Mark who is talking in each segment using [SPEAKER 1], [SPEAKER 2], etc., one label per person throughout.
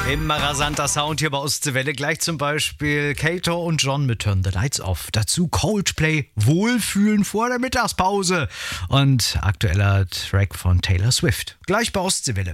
[SPEAKER 1] Immer rasanter Sound hier bei Ostseewelle. Gleich zum Beispiel Kato und John mit Turn the Lights Off. Dazu Coldplay, Wohlfühlen vor der Mittagspause. Und aktueller Track von Taylor Swift. Gleich bei Ostseewelle.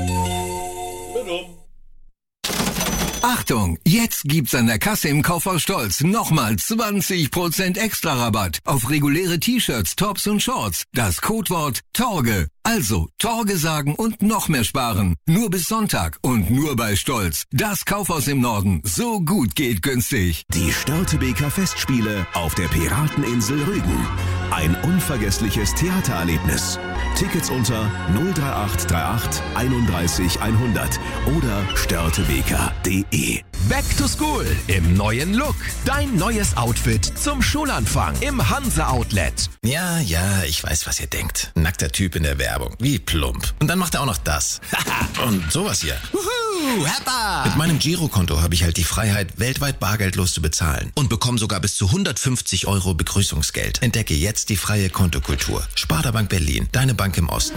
[SPEAKER 2] Achtung, jetzt gibt's an der Kasse im Kaufhaus Stolz nochmal 20% extra Rabatt auf reguläre T-Shirts, Tops und Shorts. Das Codewort Torge. Also Torge sagen und noch mehr sparen. Nur bis Sonntag und nur bei Stolz. Das Kaufhaus im Norden. So gut geht günstig.
[SPEAKER 3] Die Störtebeker Festspiele auf der Pirateninsel Rügen. Ein unvergessliches Theatererlebnis. Tickets unter 03838 31 100 oder störtebeker.de.
[SPEAKER 4] Back to School im neuen Look. Dein neues Outfit zum Schulanfang im Hansa Outlet.
[SPEAKER 5] Ja, ich weiß, was ihr denkt. Nackter Typ in der Werbung. Wie plump. Und dann macht er auch noch das. Und sowas hier.
[SPEAKER 4] Heppa!
[SPEAKER 5] Mit meinem Girokonto habe ich halt die Freiheit, weltweit bargeldlos zu bezahlen. Und bekomme sogar bis zu 150 € Begrüßungsgeld. Entdecke jetzt die freie Kontokultur. Sparda Bank Berlin. Deine Bank im Osten.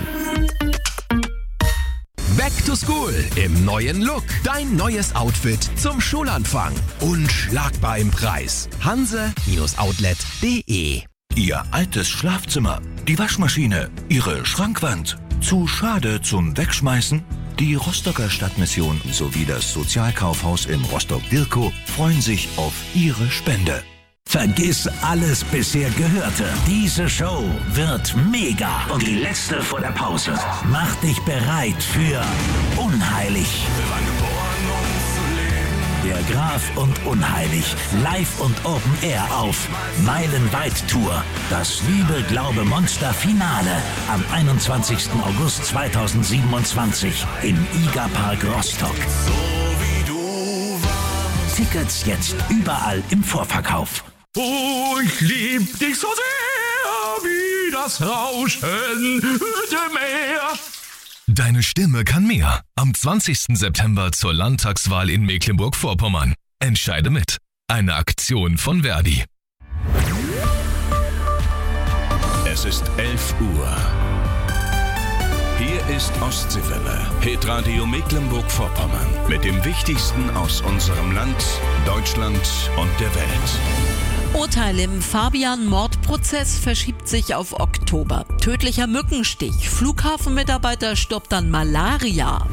[SPEAKER 4] Back to School im neuen Look. Dein neues Outfit zum Schulanfang. Unschlagbar im Preis. hanse-outlet.de.
[SPEAKER 6] Ihr altes Schlafzimmer, die Waschmaschine, Ihre Schrankwand. Zu schade zum Wegschmeißen? Die Rostocker Stadtmission sowie das Sozialkaufhaus in Rostock-Dirkow freuen sich auf Ihre Spende.
[SPEAKER 7] Vergiss alles bisher Gehörte. Diese Show wird mega. Und die letzte vor der Pause. Mach dich bereit für Unheilig. Der Graf und Unheilig. Live und Open Air auf Meilenweit Tour. Das Liebe, Glaube, Monster Finale am 21. August 2027 im IGA-Park Rostock. Tickets jetzt überall im Vorverkauf.
[SPEAKER 6] Oh, ich lieb dich so sehr wie das Rauschen der Meer.
[SPEAKER 8] Deine Stimme kann mehr. Am 20. September zur Landtagswahl in Mecklenburg-Vorpommern. Entscheide mit. Eine Aktion von Verdi.
[SPEAKER 3] Es ist 11 Uhr. Hier ist Ostseewelle, Hitradio Mecklenburg-Vorpommern. Mit dem Wichtigsten aus unserem Land, Deutschland und der Welt.
[SPEAKER 9] Urteil im Fabian-Mordprozess verschiebt sich auf Oktober. Tödlicher Mückenstich. Flughafenmitarbeiter stirbt an Malaria.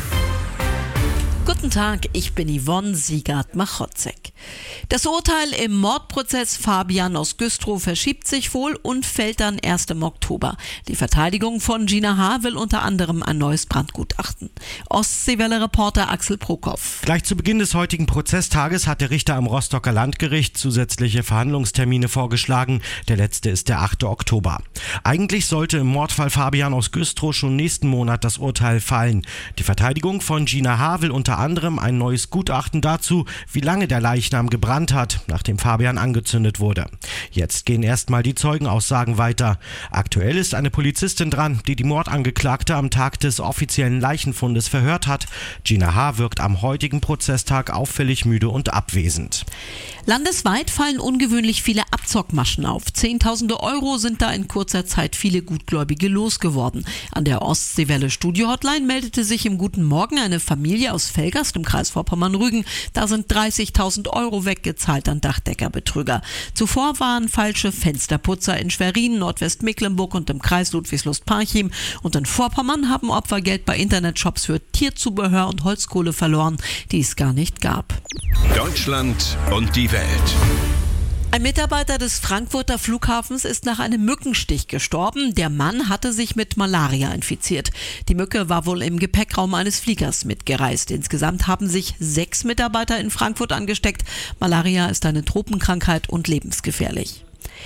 [SPEAKER 9] Guten Tag, ich bin Yvonne Siegert-Machotzek. Das Urteil im Mordprozess Fabian aus Güstrow verschiebt sich wohl und fällt dann erst im Oktober. Die Verteidigung von Gina H. will unter anderem ein neues Brandgutachten. Ostseewelle-Reporter Axel Prokop.
[SPEAKER 10] Gleich zu Beginn des heutigen Prozesstages hat der Richter am Rostocker Landgericht zusätzliche Verhandlungstermine vorgeschlagen. Der letzte ist der 8. Oktober. Eigentlich sollte im Mordfall Fabian aus Güstrow schon nächsten Monat das Urteil fallen. Die Verteidigung von Gina H. will unter anderem ein neues Gutachten dazu, wie lange der Leichnam gebrannt hat, nachdem Fabian angezündet wurde. Jetzt gehen erstmal die Zeugenaussagen weiter. Aktuell ist eine Polizistin dran, die die Mordangeklagte am Tag des offiziellen Leichenfundes verhört hat. Gina H. wirkt am heutigen Prozesstag auffällig müde und abwesend.
[SPEAKER 9] Landesweit fallen ungewöhnlich viele Abzockmaschen auf. Zehntausende Euro sind da in kurzer Zeit viele Gutgläubige losgeworden. An der Ostseewelle Studio-Hotline meldete sich im Guten Morgen eine Familie aus Velgast im Kreis Vorpommern-Rügen. Da sind 30.000 Euro weggezahlt an Dachdeckerbetrüger. Zuvor waren falsche Fensterputzer in Schwerin, Nordwestmecklenburg und im Kreis Ludwigslust-Parchim. Und in Vorpommern haben Opfer Geld bei Internetshops für Tierzubehör und Holzkohle verloren, die es gar nicht gab.
[SPEAKER 3] Deutschland und die Welt.
[SPEAKER 9] Ein Mitarbeiter des Frankfurter Flughafens ist nach einem Mückenstich gestorben. Der Mann hatte sich mit Malaria infiziert. Die Mücke war wohl im Gepäckraum eines Fliegers mitgereist. Insgesamt haben sich 6 Mitarbeiter in Frankfurt angesteckt. Malaria ist eine Tropenkrankheit und lebensgefährlich.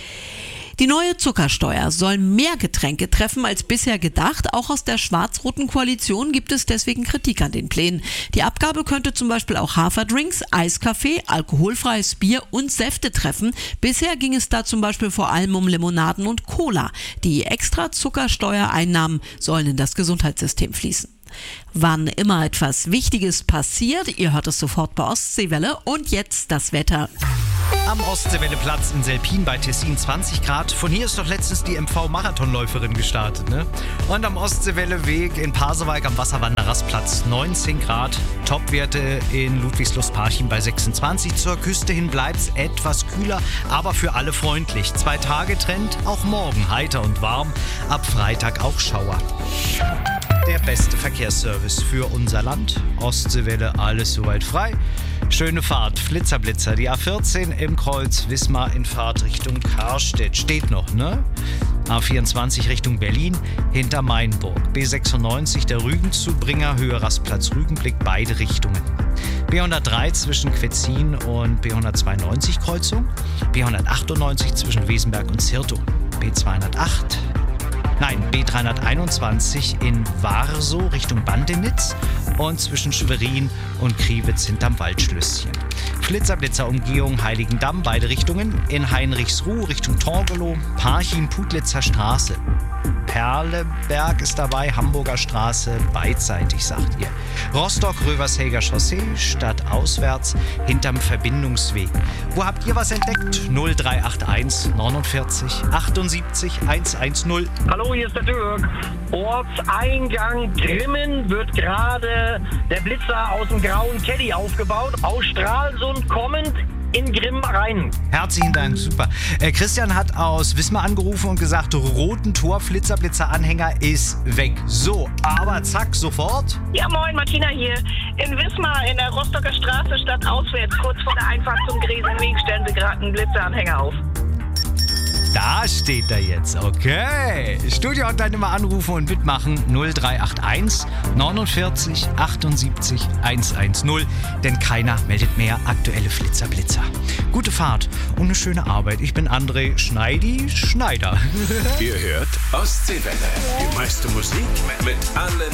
[SPEAKER 9] Die neue Zuckersteuer soll mehr Getränke treffen als bisher gedacht. Auch aus der schwarz-roten Koalition gibt es deswegen Kritik an den Plänen. Die Abgabe könnte zum Beispiel auch Haferdrinks, Eiskaffee, alkoholfreies Bier und Säfte treffen. Bisher ging es da zum Beispiel vor allem um Limonaden und Cola. Die extra Zuckersteuereinnahmen sollen in das Gesundheitssystem fließen. Wann immer etwas Wichtiges passiert, ihr hört es sofort bei Ostseewelle. Und jetzt das Wetter.
[SPEAKER 1] Am Ostseewelleplatz in Selpin bei Tessin 20 Grad. Von hier ist doch letztens die MV-Marathonläuferin gestartet, ne? Und am Ostseewelleweg in Pasewalk am Wasserwanderersplatz 19 Grad. Topwerte in Ludwigslust-Parchim bei 26. Zur Küste hin bleibt's etwas kühler, aber für alle freundlich. 2 Tage Trend, auch morgen heiter und warm. Ab Freitag auch Schauer. Der beste Verkehrsservice für unser Land. Ostseewelle, alles soweit frei. Schöne Fahrt, Flitzer-Blitzer. Die A14 im Kreuz Wismar in Fahrtrichtung Karstedt. Steht noch, ne? A24 Richtung Berlin, hinter Mainburg. B96 der Rügenzubringer, Höhe Rastplatz Rügenblick, beide Richtungen. B103 zwischen Quetzin und B192 Kreuzung. B198 zwischen Wesenberg und Zirtow. B321 in Warsow Richtung Bandenitz und zwischen Schwerin und Kriwitz hinterm Waldschlösschen. Flitzer-Blitzer-Umgehung Heiligendamm, beide Richtungen. In Heinrichsruh Richtung Torgelow, Parchim-Putlitzer Straße. Perleberg ist dabei, Hamburger Straße, beidseitig, sagt ihr. Rostock-Rövershager Chaussee, stadtauswärts, hinterm Verbindungsweg. Wo habt ihr was entdeckt? 0381 49 78 110.
[SPEAKER 11] Hallo, hier ist der Dirk. Ortseingang Grimmen wird gerade der Blitzer aus dem grauen Caddy aufgebaut. Aus Stralsund kommend in Grimm rein.
[SPEAKER 1] Herzlichen Dank, super. Christian hat aus Wismar angerufen und gesagt, roten Tor Flitzer-Blitzer-Anhänger ist weg. So, aber zack, sofort.
[SPEAKER 12] Ja, moin, Martina hier. In Wismar in der Rostocker Straße stadtauswärts, kurz vor der Einfahrt zum Gresenweg, stellen sie gerade einen Blitzeranhänger auf.
[SPEAKER 1] Da steht er jetzt, okay. Studio Hotline immer anrufen und mitmachen 0381 49 78 110, denn keiner meldet mehr aktuelle Flitzer-Blitzer. Gute Fahrt und eine schöne Arbeit. Ich bin André Schneider.
[SPEAKER 3] Ihr hört Ostseewelle. Die meiste Musik mit allen